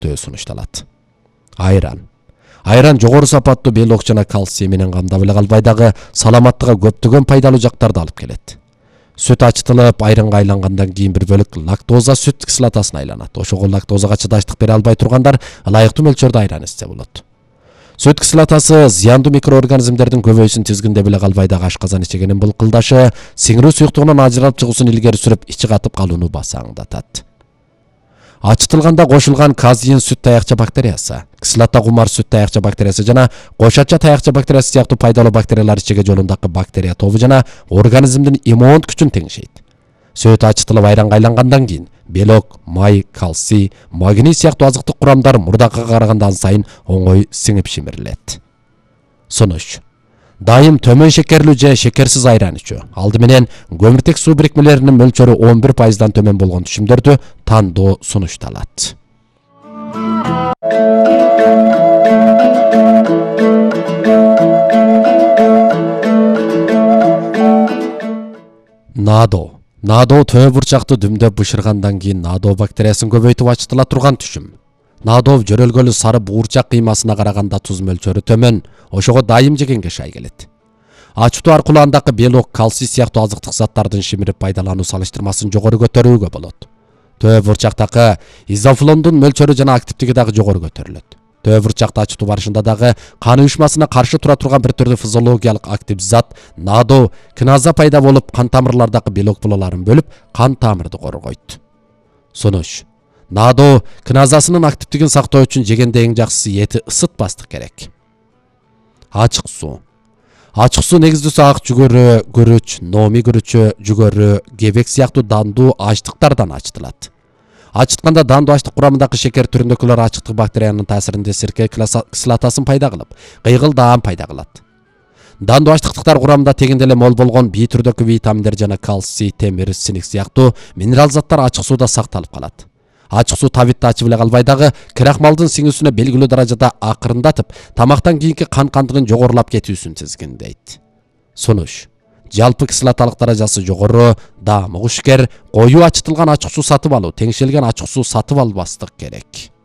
деп сунушталат. Айран жогору сапаттуу белок жана кальций менен камдап эле калбай дагы саламаттыкка көптөгөн пайдалуу жактарды алып келет. Сүт ачытылып айранга айлангандан кийин бир бөлүк лактоза сүт кислотасына айланат. Ошого лактозага чыдаштык бере албай тургандар ылайыктуу мөлчөрдө айран ичсе болот. Сүт кислотасы зыяндуу микроорганизмдердин көбөйүүсүн тизгиндеп эле калбай дагы ашказан ичегенин былкылдашы, сиңирүү суюктугунан ажыралып чыгуусун илгери сүрүп, ичи катып калууну басаңдатат. Ачытылганда кошулган казеин сүт таякча бактериясы, кислота кумар сүт таякча бактериясы жана кошача таякча бактериясы сыяктуу пайдалуу бактериялар ичеге жолундагы бактерия тобу жана организмдин иммундук күчүн теңшейт. Сүт ачытылып айранга айлангандан кийин белок, май, кальций, магний сыяктуу азыктык курамдар мурдакыга караганда ан сайын оңой сиңип шимирилет. Сунуш: дайым төмөн шекерлүү же шекерсиз айран ичүү, алды менен көмүртек суу бирикмелеринин мөлчөрү 11%дан төмөн болгон түшүмдөрдү тандоо сунушталат. Надо төө бурчакты дүмдөп бышыргандан кийин надо бактериясын көбөйтүп ачытыла турган түшүм. Надо жөрөлгөлү сары буурчак кыймасына караганда туз мөлчөрү төмөн, ошого дайым жегенге шай келет. Ачытуу аркылуу андагы белок, кальций сыяктуу азыктык заттардын шимирип пайдалануу салыштырмасын жогору көтөрүүгө болот. Төө бурчактагы изофлондун мөлчөрү жана активдиги дагы жогору көтөрүлөт. Төө бурчакты ачытуу барышында дагы кан уюшмасына каршы тура турган бир түрдүү физиологиялык актив зат надо киназа пайда болуп, кан тамырлардагы белок булаларын бөлүп, кан тамырды коргойт. Сунуш: надо киназасынын активдигин сактоо үчүн жегенде эң жакшысы эти ысытпастык керек. Ачык суу. Ачык суу негиздүүсү ак жүгөрү, күрүч, номи күрүчү, жүгөрү, кебек сыяктуу дандуу ачтыктардан ачытылат. Ачытканда дандуу ачтык курамындагы шекер түрүндөгүлөр ачыктык бактериянын таасиринде сирке кислотасын пайда кылып, кыйгыл даам пайда кылат. Дандуу ачтыктар курамында тегинде эле мол болгон B түрдөгү витаминдер жана кальций, темир, синик сыяктуу минерал заттар ачык сууда сакталып калат. Ачык суу табитти ачып эле калбай дагы крахмалдын сиңүүсүнө белгилүү даражада акырындатып, тамактан кийинки кан кандыгын жогорулап кетүүсүн тизгиндейт. Сунуш: жалпы кислоталык даражасы жогору, даамы кушкер, коюу ачытылган ачык суу сатып алуу, теңшелген ачык суу сатып албастык керек.